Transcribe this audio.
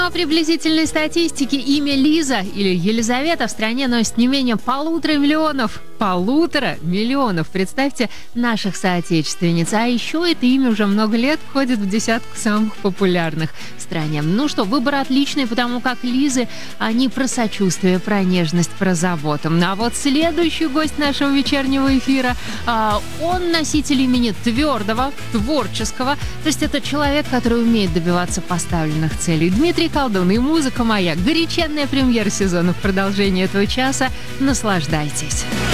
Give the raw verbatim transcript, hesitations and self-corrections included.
По приблизительной статистике имя Лиза или Елизавета в стране носит не менее полутора миллионов. Полутора миллионов. Представьте, наших соотечественниц. А еще это имя уже много лет входит в десятку самых популярных в стране. Ну что, выбор отличный, потому как Лизы, они про сочувствие, про нежность, про заботу. А вот следующий гость нашего вечернего эфира, а, он носитель имени твердого, творческого. То есть это человек, который умеет добиваться поставленных целей. Дмитрий Колдун и музыка моя. Горяченная премьера сезона в продолжении этого часа. Наслаждайтесь.